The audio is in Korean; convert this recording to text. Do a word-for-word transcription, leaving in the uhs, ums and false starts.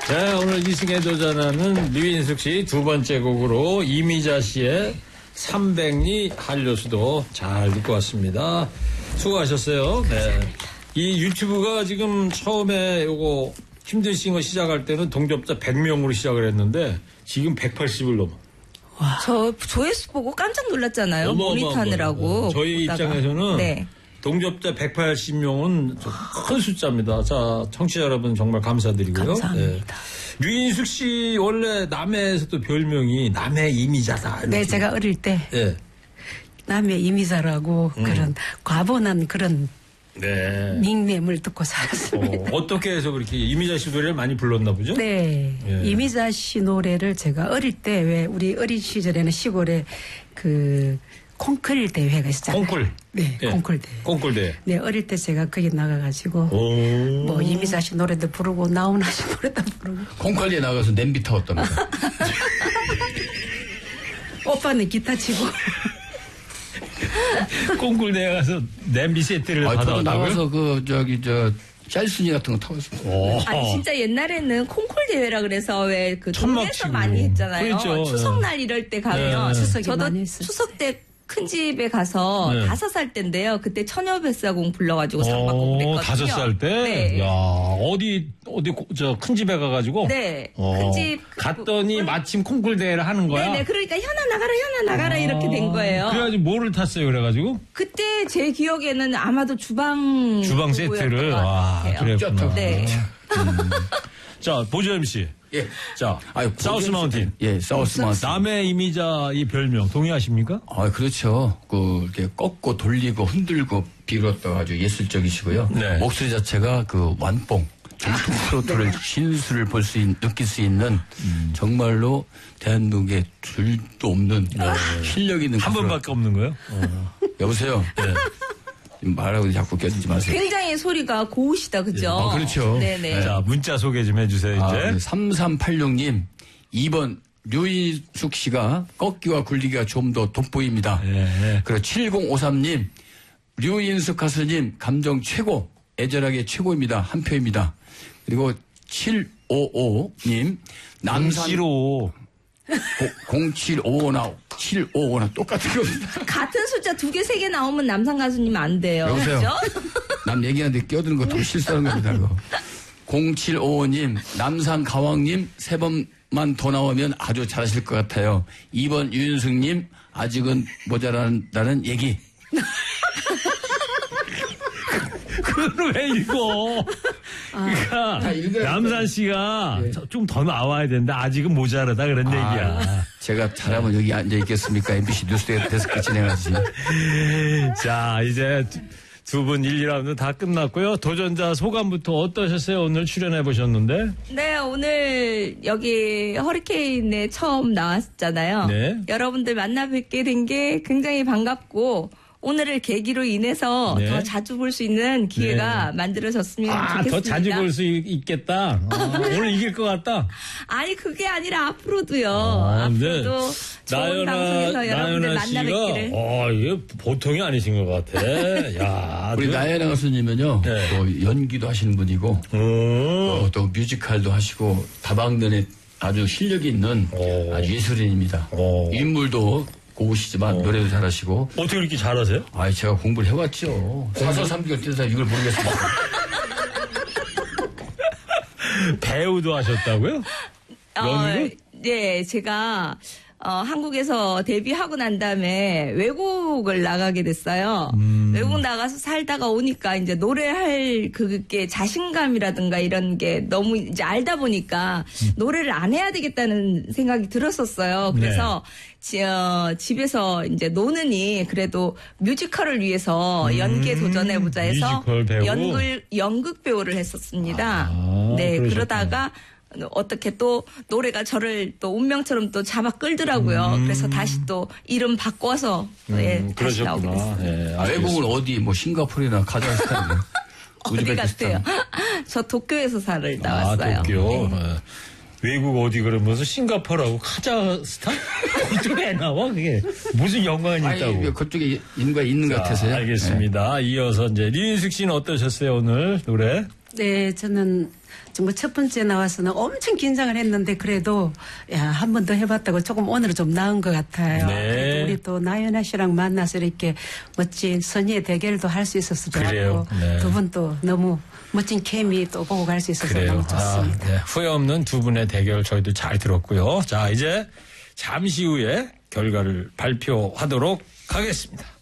네, 오늘 이승에 도전하는 류인숙 씨 두 번째 곡으로 이미자 씨의 삼백리 한료수도 잘 듣고 왔습니다. 수고하셨어요. 네. 이 유튜브가 지금 처음에 요거 힘드신 거 시작할 때는 동접자 백 명으로 시작을 했는데 지금 백팔십을 넘어. 와. 저 조회수 보고 깜짝 놀랐잖아요. 모니터하느라고. 저희 보다가. 입장에서는 네. 동접자 백팔십 명은 큰 숫자입니다. 자, 청취자 여러분 정말 감사드리고요. 감사합니다. 네. 류인숙 씨 원래 남해에서도 별명이 남해 이미자다. 네, 제가 어릴 때 네. 남해 이미자라고 음. 그런 과분한 그런 네. 닉네임을 듣고 살았습니다. 어, 어떻게 해서 그렇게 이미자 씨 노래를 많이 불렀나 보죠? 네. 네. 이미자 씨 노래를 제가 어릴 때 왜 우리 어린 시절에는 시골에 그 콩쿨 대회가 있었잖아요. 콩쿨. 네, 네. 콩쿨 대회. 콩쿨 대회. 네, 어릴 때 제가 거기 나가가지고 뭐 이미자 씨 노래도 부르고 나훈아 씨 노래도 부르고. 콩쿨 에 나가서 냄비 타왔답니다. 오빠는 기타 치고. 콩쿨 대회 가서 냄비 세트를 아, 받아왔다고요? 나가서 그 저기 저 짤순이 같은 거 타봤습니다. 아니 진짜 옛날에는 콩쿨 대회라 그래서 왜 그 동네에서 치고. 많이 했잖아요. 그렇죠. 추석날 이럴 때 가면 네. 추석에 저도 많이 했었어요. 추석 때 큰 집에 가서 네. 다섯 살 때인데요. 그때 처녀뱃사공 불러가지고 상 받고 그랬거든요. 다섯 살 때? 네. 야, 어디, 어디, 저, 큰 집에 가가지고? 네. 어, 큰 집. 갔더니 마침 콩쿨 대회를 하는 거야? 네네. 그러니까 현아 나가라, 현아 나가라 아, 이렇게 된 거예요. 그래가지고 뭐를 탔어요, 그래가지고? 그때 제 기억에는 아마도 주방. 주방 세트를. 와, 그랬구나. 네. 음. 자, 보조엠 씨. 예. 자, 아유, 사우스 마운틴. 예, 사우스 마운틴. 남해 이미자 이 별명 동의하십니까? 아, 그렇죠. 그, 이렇게 꺾고 돌리고 흔들고 비롯도 아주 예술적이시고요. 네. 목소리 자체가 그 완뽕, 정통 트로트를 신수를 볼 수 있는, 느낄 수 있는 음. 정말로 대한민국에 둘도 없는 네. 실력 있는 한 번밖에 없는 거예요? 어. 여보세요. 네. 말하고 자꾸 껴들지 마세요. 굉장히 소리가 고우시다, 그죠? 아, 그렇죠. 네네. 자, 문자 소개 좀 해주세요, 이제. 아, 삼삼팔육 님, 이 번 류인숙 씨가 꺾기와 굴리기가 좀 더 돋보입니다. 네. 그리고 칠공오삼 님, 류인숙 가수님, 감정 최고, 애절하게 최고입니다. 한 표입니다. 그리고 칠오오 님, 남산. 남시로. 공칠오오나 칠오오나 똑같은 겁니다. 같은 숫자 두 개, 세 개 나오면 남상 가수님 안 돼요. 여보세요. 그렇죠? 남 얘기하는데 끼어드는 거 더 실수하는 겁니다. 그거. 공칠오오 님, 남산 가왕님 세 번만 더 나오면 아주 잘하실 것 같아요. 이 번 유윤숙님 아직은 모자란다는 얘기. 그걸 왜 읽어? 그러니까 남산 씨가 네. 좀 더 나와야 되는데 아직은 모자라다 그런 아, 얘기야. 제가 잘하면 여기 앉아 있겠습니까? 엠비씨 뉴스 데스크 진행하지. 자, 이제 두 분 일, 이 라운드 다 끝났고요. 도전자 소감부터 어떠셨어요? 오늘 출연해 보셨는데. 네, 오늘 여기 허리케인에 처음 나왔잖아요. 네. 여러분들 만나 뵙게 된 게 굉장히 반갑고 오늘을 계기로 인해서 네. 더 자주 볼 수 있는 기회가 네. 만들어졌으면 아, 좋겠습니다. 더 자주 볼 수 있겠다. 아, 오늘 이길 것 같다. 아니 그게 아니라 앞으로도요. 아, 앞으로도 좋은 방송에서 여러분들 나연아 만나 씨가, 뵙기를. 어, 이게 보통이 아니신 것 같아. 야, 우리 그- 나연아 가수님은요, 네. 또 연기도 하시는 분이고, 음. 어, 또 뮤지컬도 하시고, 다방면에 아주 실력이 있는 오. 아주 예술인입니다. 오. 인물도 고우시지만 노래도 잘하시고. 어떻게 그렇게 잘하세요? 아, 제가 공부를 해왔죠. 사서삼기를 뛰어서 이걸 모르겠습니다. 배우도 하셨다고요? 연극? 네, 제가 어, 한국에서 데뷔하고 난 다음에 외국을 나가게 됐어요. 음. 외국 나가서 살다가 오니까 이제 노래할 그게 자신감이라든가 이런 게 너무 이제 알다 보니까 음. 노래를 안 해야 되겠다는 생각이 들었었어요. 그래서 네. 지, 어, 집에서 이제 노느니 그래도 뮤지컬을 위해서 연기에 음, 도전해보자 해서 뮤지컬 배우? 연극, 연극 배우를 했었습니다. 아, 네, 그러셨구나. 그러다가 어떻게 또 노래가 저를 또 운명처럼 또 잡아 끌더라고요. 음. 그래서 다시 또 이름 바꿔서 음, 예, 다시 나오게 그러셨구나. 됐어요. 예, 아, 외국은 어디, 뭐, 싱가포르나 카자흐스탄, 어디 같아요? 저 도쿄에서 살을 나왔어요. 아, 도쿄. 네. 어. 외국 어디 그러면서 싱가포르하고 카자흐스탄? 어떻게 나와 그게? 무슨 연관이 아니, 있다고? 그쪽에 인가 있는 것 자, 같아서요. 알겠습니다. 이어서 이제 류인숙 씨는 어떠셨어요 오늘 노래? 네, 저는 정말 첫 번째 나와서는 엄청 긴장을 했는데 그래도 야, 한 번 더 해봤다고 조금 오늘은 좀 나은 것 같아요. 네. 그래도 우리 또 나연아 씨랑 만나서 이렇게 멋진 선의의 대결도 할 수 있어서 그래요. 좋았고 네. 두 분 또 너무 멋진 케미 또 보고 갈 수 있어서 그래요. 너무 좋습니다. 아, 네. 후회 없는 두 분의 대결 저희도 잘 들었고요. 자, 이제 잠시 후에 결과를 발표하도록 하겠습니다.